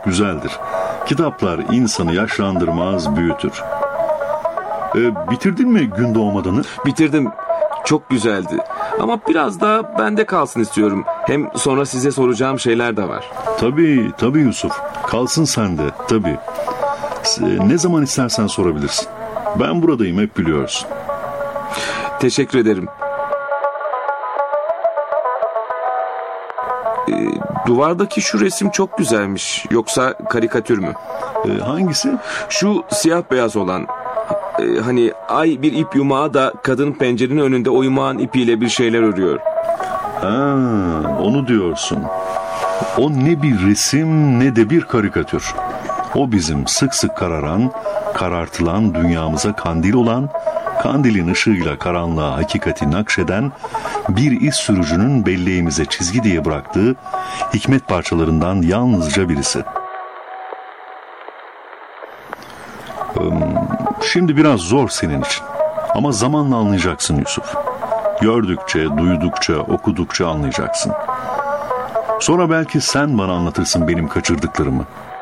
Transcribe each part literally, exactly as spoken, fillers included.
güzeldir. Kitaplar insanı yaşlandırmaz, büyütür. Ee, bitirdin mi Gün Doğmadan'ı? Bitirdim. Çok güzeldi. Ama biraz daha bende kalsın istiyorum. Hem sonra size soracağım şeyler de var. Tabii, tabii Yusuf. Kalsın sende, tabii. Ne zaman istersen sorabilirsin. Ben buradayım, hep biliyorsun. Teşekkür ederim. Ee, duvardaki şu resim çok güzelmiş. Yoksa karikatür mü? Ee, hangisi? Şu siyah beyaz olan. Ee, hani ay bir ip yumağı da kadın pencerenin önünde o yumağın ipiyle bir şeyler örüyor. Ha, onu diyorsun. O ne bir resim ne de bir karikatür. O bizim sık sık kararan, karartılan dünyamıza kandil olan, kandilin ışığıyla karanlığa hakikati nakşeden bir iz sürücünün belleğimize çizgi diye bıraktığı hikmet parçalarından yalnızca birisi. Şimdi biraz zor senin için. Ama zamanla anlayacaksın Yusuf. Gördükçe, duydukça, okudukça anlayacaksın. Sonra belki sen bana anlatırsın benim kaçırdıklarımı.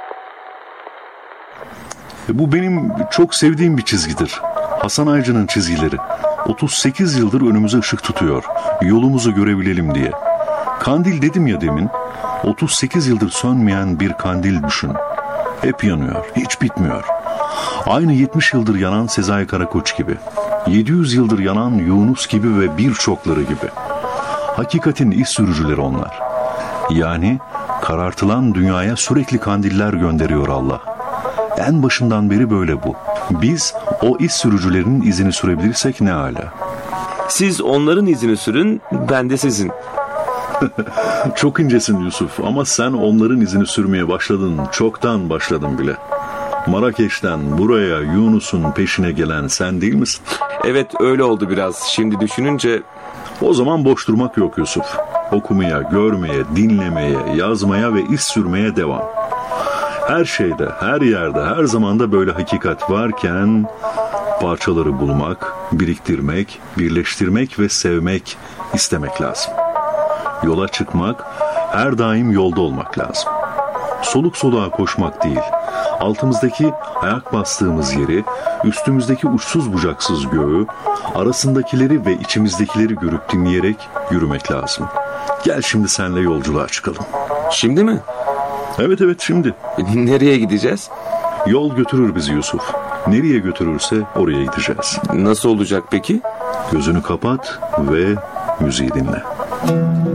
Bu benim çok sevdiğim bir çizgidir. Hasan Aycı'nın çizgileri. otuz sekiz yıldır önümüze ışık tutuyor. Yolumuzu görebilelim diye. Kandil dedim ya demin. otuz sekiz yıldır sönmeyen bir kandil düşün. Hep yanıyor, hiç bitmiyor. Aynı yetmiş yıldır yanan Sezai Karakoç gibi. yedi yüz yıldır yanan Yunus gibi ve birçokları gibi. Hakikatin iz sürücüleri onlar. Yani karartılan dünyaya sürekli kandiller gönderiyor Allah. En başından beri böyle bu. Biz o iz sürücülerinin izini sürebilirsek ne âlâ. Siz onların izini sürün, ben de sizin. Çok incesin Yusuf ama sen onların izini sürmeye başladın. Çoktan başladın bile. Marrakeş'ten buraya Yunus'un peşine gelen sen değil misin? Evet, öyle oldu biraz. Şimdi düşününce... O zaman boş durmak yok Yusuf. Okumaya, görmeye, dinlemeye, yazmaya ve iz sürmeye devam. Her şeyde, her yerde, her zamanda böyle hakikat varken parçaları bulmak, biriktirmek, birleştirmek ve sevmek, istemek lazım. Yola çıkmak, her daim yolda olmak lazım. Soluk soluğa koşmak değil, altımızdaki ayak bastığımız yeri, üstümüzdeki uçsuz bucaksız göğü, arasındakileri ve içimizdekileri görüp dinleyerek yürümek lazım. Gel şimdi seninle yolculuğa çıkalım. Şimdi mi? Evet evet şimdi. Nereye gideceğiz? Yol götürür bizi Yusuf. Nereye götürürse oraya gideceğiz. Nasıl olacak peki? Gözünü kapat ve müziği dinle.